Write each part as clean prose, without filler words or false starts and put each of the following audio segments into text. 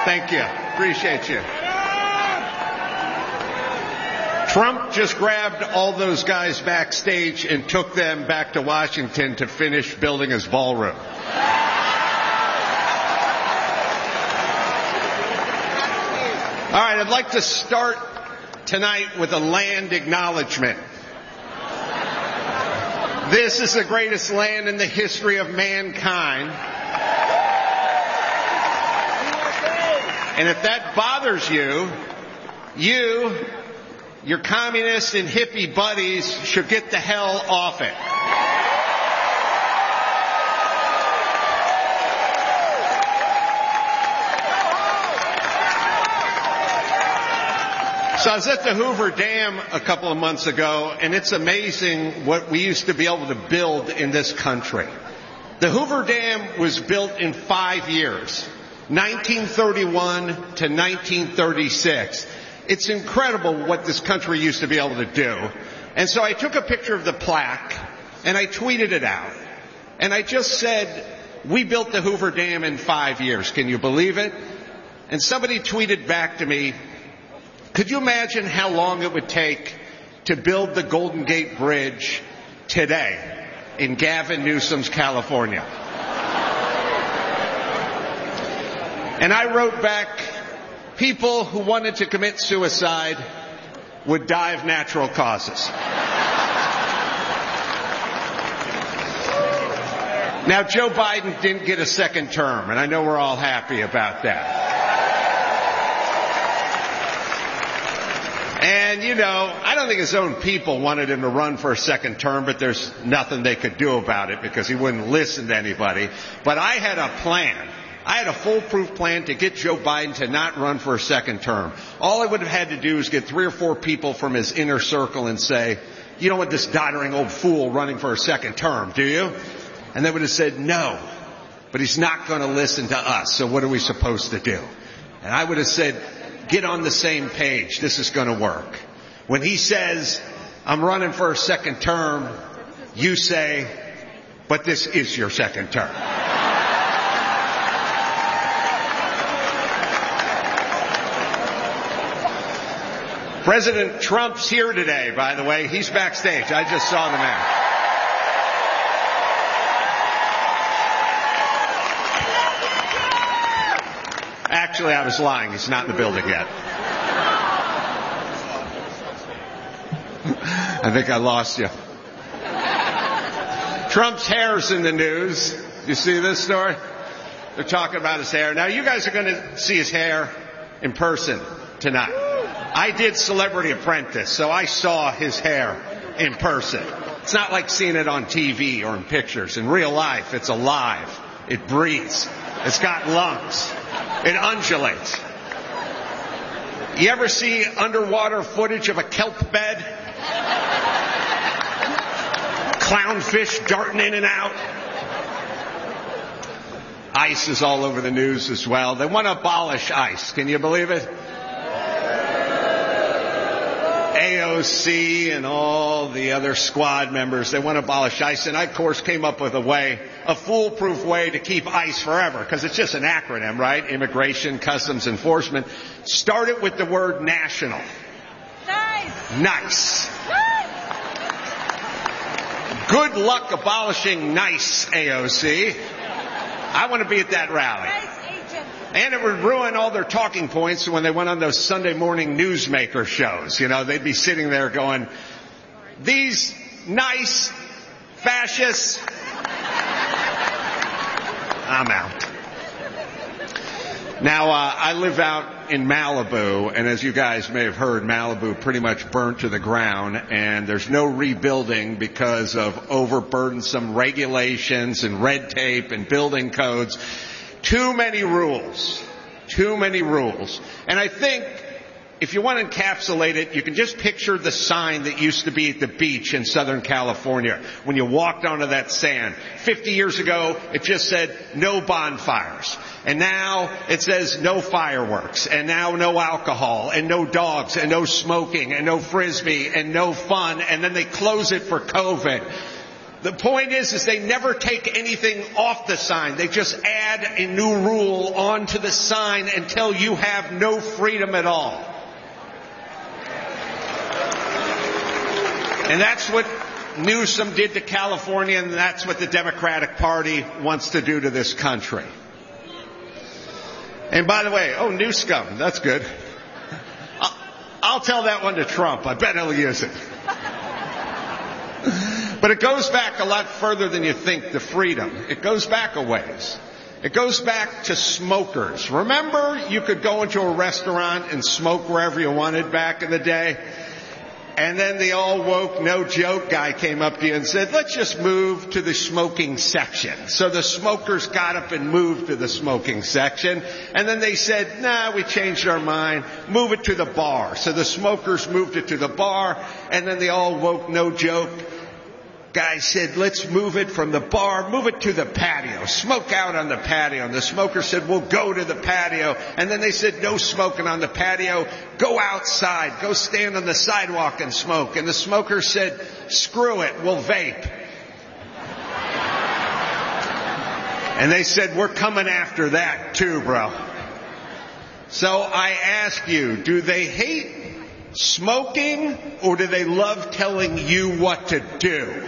Thank you. Appreciate you. Trump just grabbed all those guys backstage and took them back to Washington to finish building his ballroom. All right, I'd like to start tonight with a land acknowledgement. This is the greatest land in the history of mankind. And if that bothers you, your communist and hippie buddies should get the hell off it. So I was at the Hoover Dam a couple of months ago, and it's amazing what we used to be able to build in this country. The Hoover Dam was built in 5 years, 1931 to 1936. It's incredible what this country used to be able to do. And so I took a picture of the plaque, and I tweeted it out. And I just said, we built the Hoover Dam in 5 years. Can you believe it? And somebody tweeted back to me, could you imagine how long it would take to build the Golden Gate Bridge today in Gavin Newsom's California? And I wrote back, people who wanted to commit suicide would die of natural causes. Now, Joe Biden didn't get a second term, and I know we're all happy about that. And, you know, I don't think his own people wanted him to run for a second term, but there's nothing they could do about it because he wouldn't listen to anybody. But I had a plan. I had a foolproof plan to get Joe Biden to not run for a second term. All I would have had to do is get 3 or 4 people from his inner circle and say, you don't want this doddering old fool running for a second term, do you? And they would have said, no, but he's not going to listen to us, so what are we supposed to do? And I would have said, get on the same page. This is going to work. When he says, I'm running for a second term, you say, but this is your second term. President Trump's here today, by the way. He's backstage. I just saw the man. Actually, I was lying. He's not in the building yet. I think I lost you. Trump's hair's in the news. You see this story? They're talking about his hair. Now, you guys are going to see his hair in person tonight. I did Celebrity Apprentice, so I saw his hair in person. It's not like seeing it on TV or in pictures. In real life, it's alive. It breathes. It's got lungs. It undulates. You ever see underwater footage of a kelp bed? Clownfish darting in and out. ICE is all over the news as well. They want to abolish ICE. Can you believe it? AOC and all the other squad members, they want to abolish ICE. And I, of course, came up with a foolproof way to keep ICE forever, because it's just an acronym, right? Immigration, Customs Enforcement. Start it with the word national. Nice. Good luck abolishing NICE, AOC. I want to be at that rally. And it would ruin all their talking points when they went on those Sunday morning newsmaker shows. You know, they'd be sitting there going, these nice fascists. I'm out. Now, I live out in Malibu, and as you guys may have heard, Malibu pretty much burnt to the ground, and there's no rebuilding because of overburdensome regulations and red tape and building codes. Too many rules. And I think if you want to encapsulate it, you can just picture the sign that used to be at the beach in Southern California when you walked onto that sand. 50 years ago, it just said no bonfires. And now it says no fireworks. And now no alcohol. And no dogs. And no smoking. And no frisbee. And no fun. And then they close it for COVID. The point is they never take anything off the sign. They just add a new rule onto the sign until you have no freedom at all. And that's what Newsom did to California, and that's what the Democratic Party wants to do to this country. And by the way, new scum, that's good. I'll tell that one to Trump. I bet he'll use it. But it goes back a lot further than you think, the freedom. It goes back a ways. It goes back to smokers. Remember, you could go into a restaurant and smoke wherever you wanted back in the day? And then the all-woke, no-joke guy came up to you and said, let's just move to the smoking section. So the smokers got up and moved to the smoking section. And then they said, nah, we changed our mind. Move it to the bar. So the smokers moved it to the bar. And then the all-woke, no-joke guy said, let's move it from the bar, move it to the patio, smoke out on the patio. And the smoker said, we'll go to the patio. And then they said, no smoking on the patio, go outside, go stand on the sidewalk and smoke. And the smoker said, screw it, we'll vape. And they said, we're coming after that too, bro. So I ask you, do they hate smoking or do they love telling you what to do?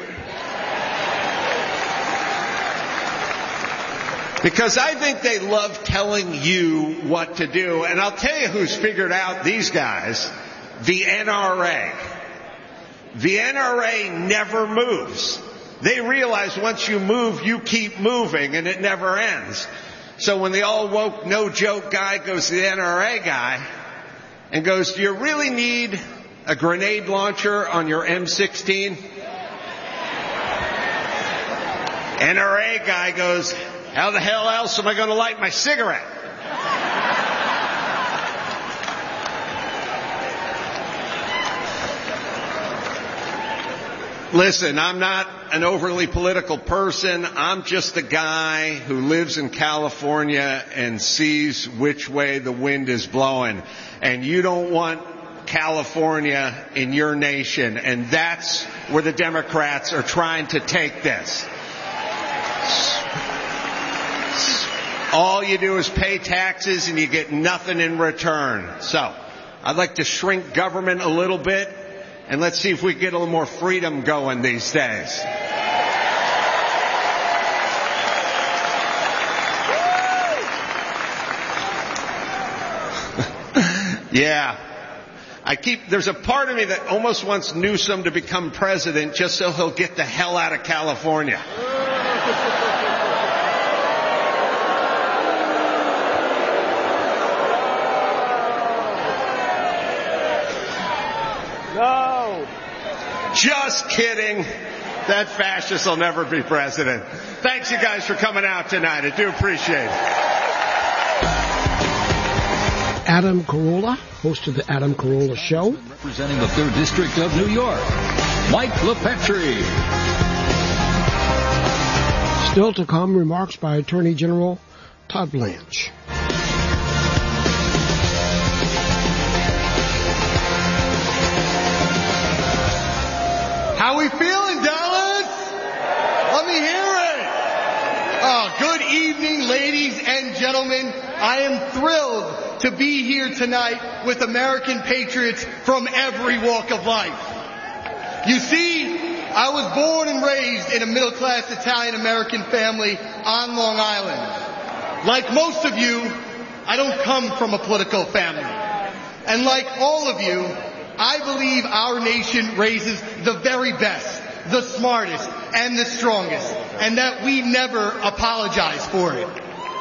Because I think they love telling you what to do. And I'll tell you who's figured out these guys. The NRA. The NRA never moves. They realize once you move, you keep moving and it never ends. So when the all-woke, no-joke guy goes to the NRA guy and goes, do you really need a grenade launcher on your M16? NRA guy goes, how the hell else am I going to light my cigarette? Listen, I'm not an overly political person. I'm just a guy who lives in California and sees which way the wind is blowing. And you don't want California in your nation. And that's where the Democrats are trying to take this. All you do is pay taxes and you get nothing in return. So, I'd like to shrink government a little bit and let's see if we can get a little more freedom going these days. Yeah. There's a part of me that almost wants Newsom to become president just so he'll get the hell out of California. No. Just kidding. That fascist will never be president. Thanks you guys for coming out tonight. I do appreciate it. Adam Carolla, host of the Adam Carolla Show. Representing the 3rd District of New York, Mike LaPetri. Still to come, remarks by Attorney General Todd Blanche. How we feeling, Dallas? Let me hear it. Good evening, ladies and gentlemen. I am thrilled to be here tonight with American patriots from every walk of life. You see, I was born and raised in a middle-class Italian-American family on Long Island. Like most of you, I don't come from a political family. And like all of you, I believe our nation raises the very best, the smartest, and the strongest, and that we never apologize for it.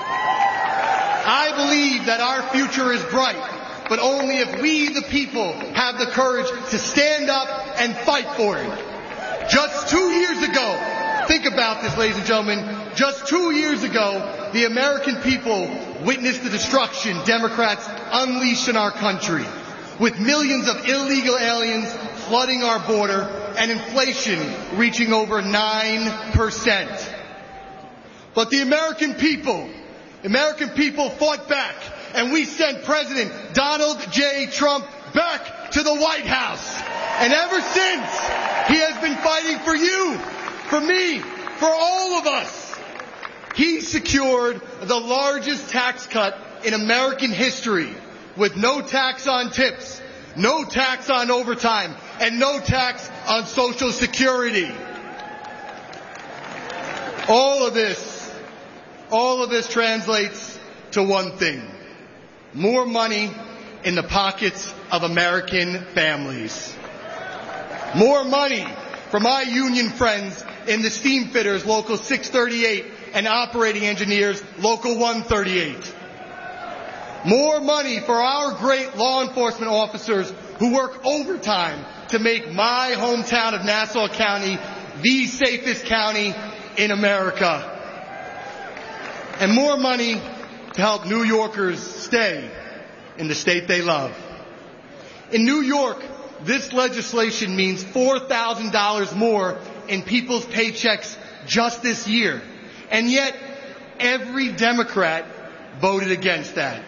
I believe that our future is bright, but only if we, the people, have the courage to stand up and fight for it. Just 2 years ago, think about this, ladies and gentlemen, just 2 years ago, the American people witnessed the destruction Democrats unleashed in our country, with millions of illegal aliens flooding our border and inflation reaching over 9%. But the American people fought back, and we sent President Donald J. Trump back to the White House. And ever since, he has been fighting for you, For me, for all of us, he secured the largest tax cut in American history with no tax on tips, no tax on overtime, and no tax on Social Security. All of this translates to one thing: more money in the pockets of American families. More money for my union friends in the steam fitters, Local 638, and operating engineers, Local 138. More money for our great law enforcement officers who work overtime to make my hometown of Nassau County the safest county in America. And more money to help New Yorkers stay in the state they love. In New York, this legislation means $4,000 more in people's paychecks just this year. And yet, every Democrat voted against that.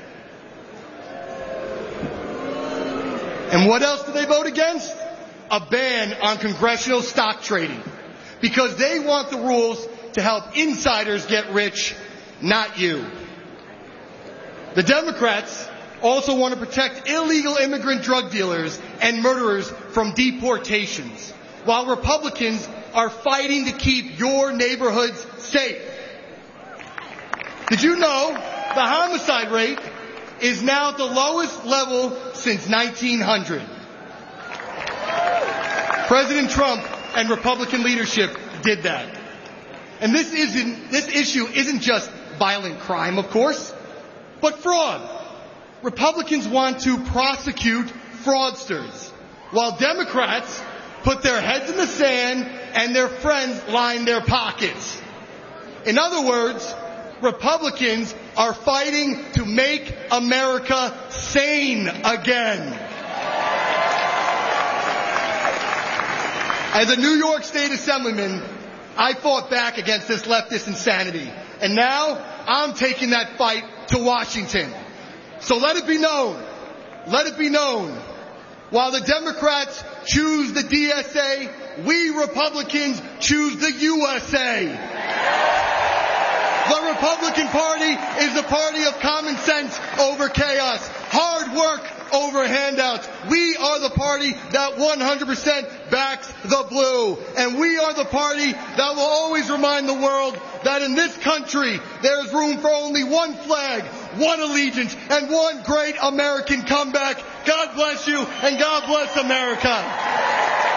And what else did they vote against? A ban on congressional stock trading. Because they want the rules to help insiders get rich, not you. The Democrats also want to protect illegal immigrant drug dealers and murderers from deportations, while Republicans are fighting to keep your neighborhoods safe. Did you know the homicide rate is now at the lowest level since 1900? President Trump and Republican leadership did that. And this issue isn't just violent crime, of course, but fraud. Republicans want to prosecute fraudsters, while Democrats put their heads in the sand and their friends line their pockets. In other words, Republicans are fighting to make America sane again. As a New York State Assemblyman, I fought back against this leftist insanity. And now I'm taking that fight to Washington. So let it be known, while the Democrats choose the DSA, we Republicans choose the USA. The Republican Party is the party of common sense over chaos, hard work over handouts. We are the party that 100% backs the blue. And we are the party that will always remind the world that in this country there is room for only one flag, one allegiance, and one great American comeback. God bless you, and God bless America.